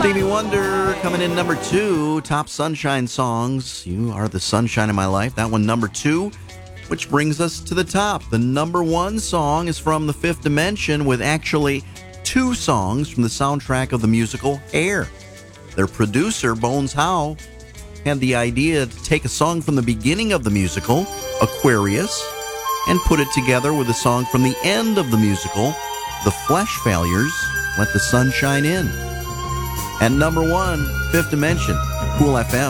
Stevie Wonder coming in number 2, top Sunshine songs. You Are the Sunshine of My Life. That one number 2, which brings us to the top. The number 1 song is from The Fifth Dimension, with actually 2 songs from the soundtrack of the musical Hair. Their producer, Bones Howe, had the idea to take a song from the beginning of the musical, Aquarius, and put it together with a song from the end of the musical, The Flesh Failures, Let the Sun Shine In. And number 1, Fifth Dimension, Cool FM.